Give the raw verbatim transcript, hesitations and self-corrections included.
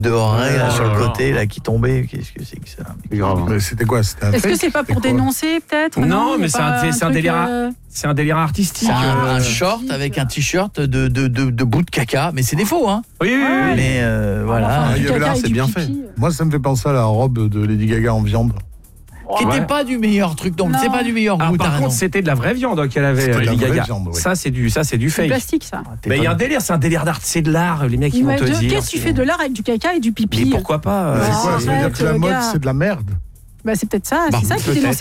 de oreilles là, Oh sur là le là. côté là qui tombait. Qu'est-ce que c'est que ça? C'est grave. Mais c'était quoi? C'était un Est-ce que fake? c'est pas pour C'était quoi? dénoncer peut-être? Non, y a mais c'est pas un- c'est un truc, délire à- euh, C'est un délire artistique. C'est un, euh, un short avec un t-shirt de, de, de, de bout de caca, mais c'est des faux, hein. Oui, oui, oui. oui. Mais euh, voilà. enfin, il du y avait caca là, et c'est du bien pipi. Moi, ça me fait penser à la robe de Lady Gaga en viande. Qui n'était Ouais. pas du meilleur truc, donc Non. c'est pas du meilleur Alors, goût, t'as par raison. contre, c'était de la vraie viande qu'elle avait, C'était euh, de la Lady vraie Gaga. viande, oui. Ça, c'est du, ça, c'est du C'est fake. plastique ça. Ah, t'es Mais il y a pas- un délire, c'est un délire d'art, c'est de l'art, les mecs ils vont Mais te de- dire. Qu'est-ce que tu fais de l'art avec du caca et du pipi? Mais pourquoi pas C'est euh, Ah, quoi? Ça veut dire arrête, que la le mode, gars. c'est de la merde. Bah c'est peut-être ça, Bah, c'est ça qui peut-être. dénonce